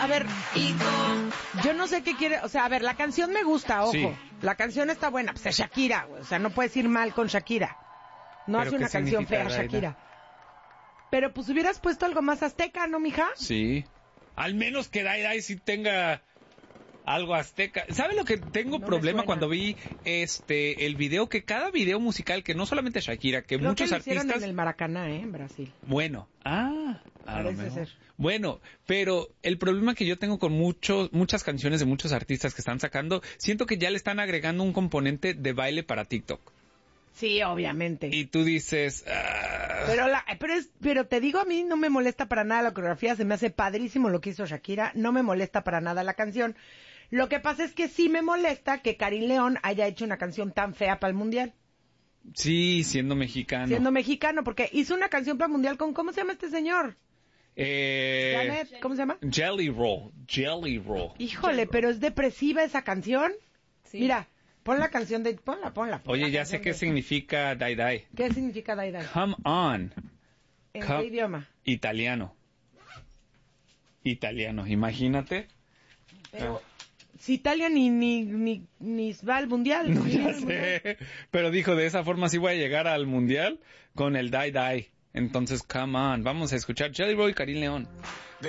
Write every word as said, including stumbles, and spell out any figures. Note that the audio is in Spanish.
a ver, yo no sé qué quiere, o sea, a ver, la canción me gusta, ojo, Sí. la canción está buena, pues es Shakira, güey, o sea, no puedes ir mal con Shakira, no ¿Pero hace una qué canción significa, fea Daida? Shakira. Pero pues hubieras puesto algo más azteca, ¿no, mija? Sí. Al menos que Dai Dai sí tenga algo azteca. ¿Sabe lo que tengo No me problema suena. cuando vi este el video? Que cada video musical, que no solamente Shakira, que Creo muchos que lo hicieron artistas... en el Maracaná, ¿eh? En Brasil. Bueno, ah, a lo Parece mejor. ser. Bueno, pero el problema que yo tengo con muchos, muchas canciones de muchos artistas que están sacando, siento que ya le están agregando un componente de baile para TikTok. Sí, obviamente. Y tú dices, ah, Pero la, pero es, pero te digo, a mí no me molesta para nada la coreografía, se me hace padrísimo lo que hizo Shakira, no me molesta para nada la canción. Lo que pasa es que sí me molesta que Karim León haya hecho una canción tan fea para el Mundial, sí, siendo mexicano. siendo mexicano, porque hizo una canción para el Mundial con, ¿cómo se llama este señor? Eh, Janet, ¿cómo se llama? Jelly Roll, Jelly Roll. Híjole, pero es depresiva esa canción. Sí. Mira, pon la canción de, ponla, ponla. pon Oye, la ya canción sé qué de- significa Dai Dai. ¿Qué significa Dai Dai? Come on. ¿En Come- qué idioma? Italiano. Italiano, imagínate. Pero, si Italia ni, ni, ni, ni va al Mundial. No, ni ya viene al Mundial. sé. Pero dijo, de esa forma sí voy a llegar al mundial con el Dai Dai. Entonces, come on. Vamos a escuchar Jelly Roll y Karim León.